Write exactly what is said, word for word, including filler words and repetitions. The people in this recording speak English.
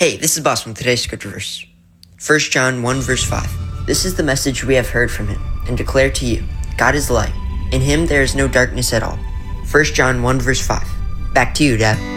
Hey, this is Boss from today's scripture verse. First John one verse five. This is the message we have heard from him and declare to you. God is light. In him there is no darkness at all. First John one verse five. Back to you, Dad.